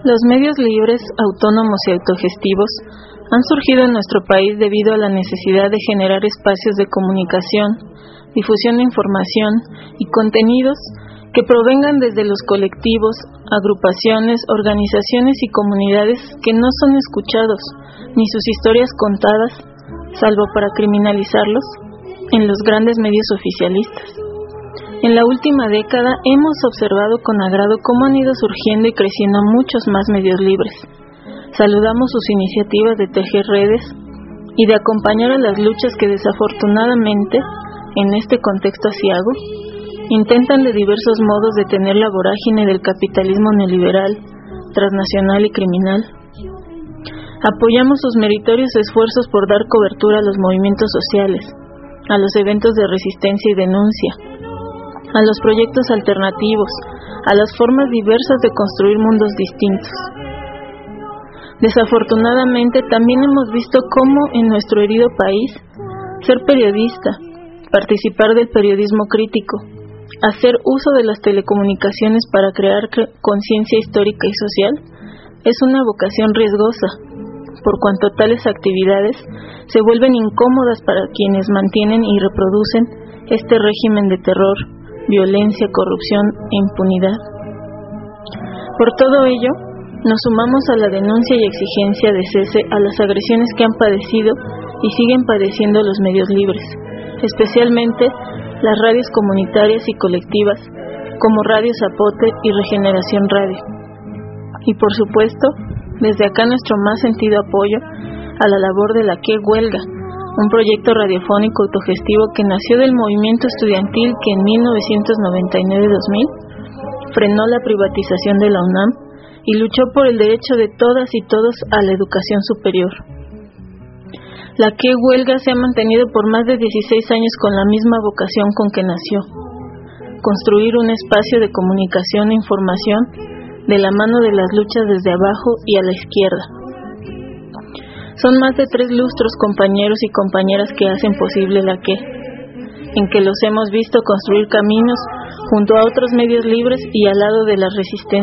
Los medios libres, autónomos y autogestivos han surgido en nuestro país debido a la necesidad de generar espacios de comunicación, difusión de información y contenidos que provengan desde los colectivos, agrupaciones, organizaciones y comunidades que no son escuchados, ni sus historias contadas, salvo para criminalizarlos, en los grandes medios oficialistas. En la última década hemos observado con agrado cómo han ido surgiendo y creciendo muchos más medios libres. Saludamos sus iniciativas de tejer redes y de acompañar a las luchas que desafortunadamente, en este contexto aciago, intentan de diversos modos detener la vorágine del capitalismo neoliberal, transnacional y criminal. Apoyamos sus meritorios esfuerzos por dar cobertura a los movimientos sociales, a los eventos de resistencia y denuncia, a los proyectos alternativos, a las formas diversas de construir mundos distintos. Desafortunadamente, también hemos visto cómo en nuestro herido país, ser periodista, participar del periodismo crítico, hacer uso de las telecomunicaciones para crear conciencia histórica y social, es una vocación riesgosa, por cuanto tales actividades se vuelven incómodas para quienes mantienen y reproducen este régimen de terror, violencia, corrupción e impunidad. Por todo ello, nos sumamos a la denuncia y exigencia de cese a las agresiones que han padecido y siguen padeciendo los medios libres, especialmente las radios comunitarias y colectivas, como Radio Zapote y Regeneración Radio. Y por supuesto, desde acá nuestro más sentido apoyo a la labor de la Que Huelga, un proyecto radiofónico autogestivo que nació del movimiento estudiantil que en 1999-2000 frenó la privatización de la UNAM y luchó por el derecho de todas y todos a la educación superior. La Que Huelga se ha mantenido por más de 16 años con la misma vocación con que nació: construir un espacio de comunicación e información de la mano de las luchas desde abajo y a la izquierda. Son más de 3 lustros, compañeros y compañeras, que hacen posible la Que, en que los hemos visto construir caminos junto a otros medios libres y al lado de la resistencia.